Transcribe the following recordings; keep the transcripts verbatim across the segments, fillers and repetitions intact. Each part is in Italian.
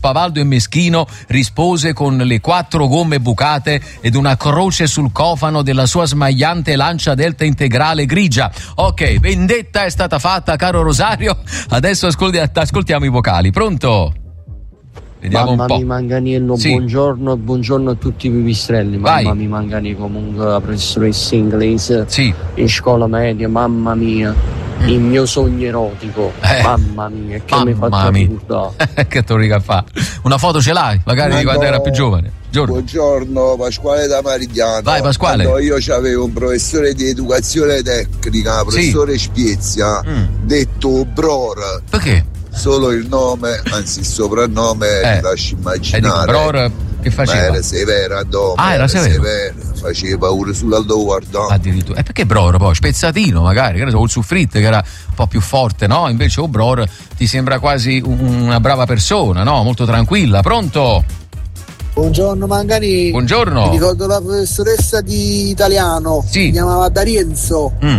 spavaldo e meschino rispose con le quattro gomme bucate ed una croce sul cofano della sua smagliante lancia delta integrale grigia. Ok, vendetta è stata fatta, caro Rosario. Adesso ascolti, ascoltiamo i vocali. Pronto? Vediamo mamma un po'. mi Manganiello, sì. buongiorno, buongiorno a tutti i pipistrelli. Vai. Mamma mi Mangani, comunque la professoressa inglese sì. in scuola media, mamma mia, mm. il mio sogno erotico, eh. mamma mia, che mamma mi fa fatto ricordare. Che torica fa? Una foto ce l'hai? Magari di quando era più giovane. Giorno. Buongiorno, Pasquale da Marigliano. Vai Pasquale. Quando io avevo un professore di educazione tecnica, professore sì. Spiezia, mm. detto Bror. Perché? Solo il nome, anzi il soprannome, eh. ti lascio immaginare. Bror che faceva? Ma era severa, no, ah, era, era severo. severa, faceva paura sull'aldo guarda. Addirittura. E perché Bror poi? Spezzatino magari, che ne so, o il Suffrit che era un po' più forte, no? Invece o Bror ti sembra quasi una brava persona, no? Molto tranquilla. Pronto? Buongiorno Mangani. Buongiorno. Mi ricordo la professoressa di italiano. Sì. Si chiamava D'Arienzo. Mm.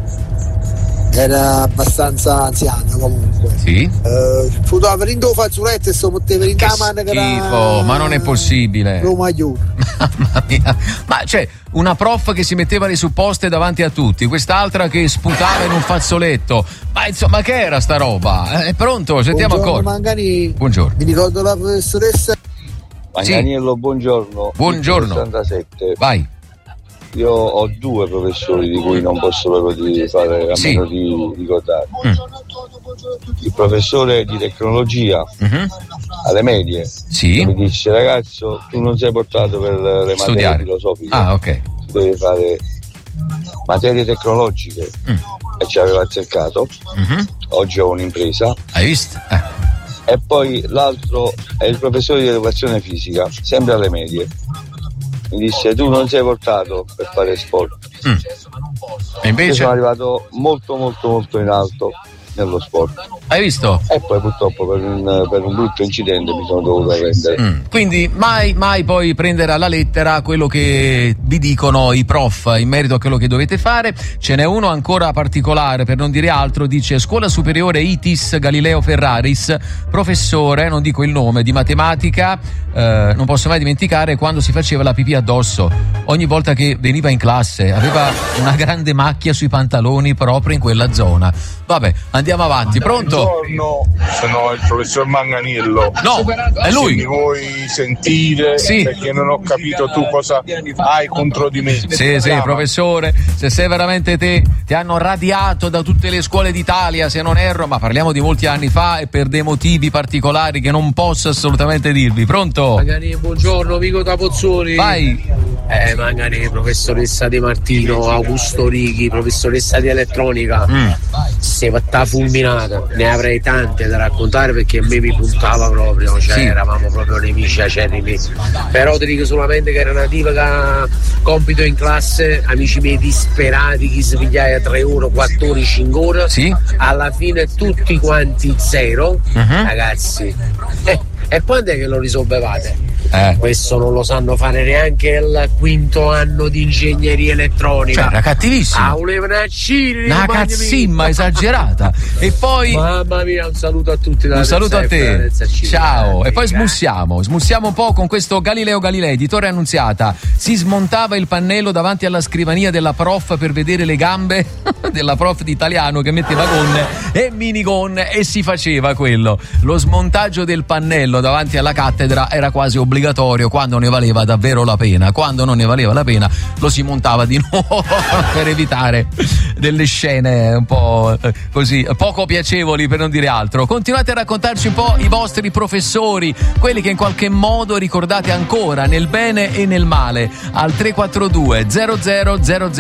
Era abbastanza anziana comunque. Sì. Uh, Futava in due fazzoletti e sto metteva in camera che era... ma non è possibile. Roma Iur. Mamma mia. Ma cioè, una prof che si metteva le supposte davanti a tutti, quest'altra che sputava in un fazzoletto. Ma insomma, che era sta roba? È pronto? Sentiamo ancora. Mangani. Buongiorno. Mi ricordo la professoressa. Manganiello, sì. buongiorno. Buongiorno. sessantasette. Vai. Io ho due professori di cui non posso proprio di fare a sì. meno di ricordare. Mm. Il professore di tecnologia mm-hmm. alle medie sì. mi disse: ragazzo, tu non sei portato per le Studiare. materie filosofiche, ah, ok. tu devi fare materie tecnologiche. Mm. E ci aveva azzeccato. Mm-hmm. Oggi ho un'impresa. Hai visto? Eh. E poi l'altro è il professore di educazione fisica, sempre alle medie. Mi disse: tu non sei portato per fare sport. Mm. E invece io sono arrivato molto molto molto in alto nello sport. Hai visto? E poi purtroppo per un, per un brutto incidente mi sono dovuto arrendere. Mm. Quindi mai mai poi prendere alla lettera quello che vi dicono i prof in merito a quello che dovete fare. Ce n'è uno ancora particolare, per non dire altro, dice: Scuola Superiore I T I S Galileo Ferraris, professore, non dico il nome, di matematica, eh, non posso mai dimenticare quando si faceva la pipì addosso. Ogni volta che veniva in classe aveva una grande macchia sui pantaloni proprio in quella zona. Vabbè, andiamo avanti. Pronto? Buongiorno, sono il professor Manganiello. No, è lui. Se mi vuoi sentire, sì. Perché non ho capito tu cosa hai contro di me. Sì, sì, professore, se sei veramente te, ti hanno radiato da tutte le scuole d'Italia, se non erro, ma parliamo di molti anni fa e per dei motivi particolari che non posso assolutamente dirvi. Pronto? Mangani, buongiorno, Vico da Pozzuoli. Vai. Eh, Mangani, professoressa Di Martino, Augusto Righi, professoressa di elettronica. Mm. Si fatta fulminata, ne avrei tante da raccontare perché a me mi puntava proprio, cioè sì. Eravamo proprio nemici acerrimi. Però ti dico solamente che era una tipa che compito in classe, amici miei disperati, chi si pigliava tre ore, quattro ore, cinque ore, sì. Alla fine tutti quanti zero, uh-huh. Ragazzi. Eh, e quando è che lo risolvevate? Eh. Questo non lo sanno fare neanche il quinto anno di ingegneria elettronica. Cioè, era cattivissimo. Ah, volevano accire, una cazzimma esagerata. E poi mamma mia, un saluto a tutti. Un saluto a te. Ciao. E poi smussiamo, smussiamo un po' con questo Galileo Galilei di Torre Annunziata. Si smontava il pannello davanti alla scrivania della prof per vedere le gambe della prof di italiano che metteva gonne e minigonne e si faceva quello. Lo smontaggio del pannello davanti alla cattedra era quasi obbligatorio quando ne valeva davvero la pena. Quando non ne valeva la pena lo si montava di nuovo per evitare delle scene un po' così poco piacevoli, per non dire altro. Continuate a raccontarci un po' i vostri professori, quelli che in qualche modo ricordate ancora nel bene e nel male, al tre quattro due zero zero zero zero